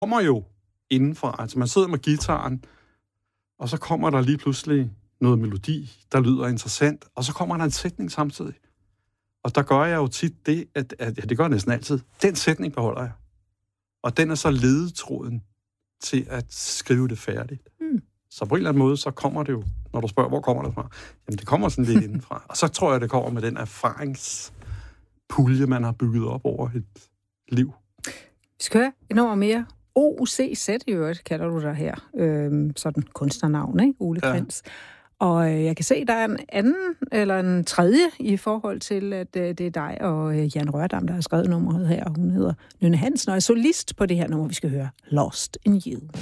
kommer jo indenfra. Altså man sidder med guitaren, og så kommer der lige pludselig noget melodi, der lyder interessant, og så kommer der en sætning samtidig. Og der gør jeg jo tit det, det gør jeg næsten altid. Den sætning beholder jeg. Og den er så ledetråden til at skrive det færdigt. Så på en eller anden måde, så kommer det jo, når du spørger, hvor kommer det fra? Jamen, det kommer sådan lidt indenfra. Og så tror jeg, det kommer med den erfaringspulje, man har bygget op over et liv. Vi skal høre et nummer mere. OCZ i øvrigt, kalder du dig her. Sådan kunstnernavn, ikke? Ole Krins. Ja. Og jeg kan se, der er en anden, eller en tredje, i forhold til, at det er dig og Jan Rørdam, der har skrevet nummeret her. Hun hedder Nynne Hansen, og er solist på det her nummer, vi skal høre. Lost in You.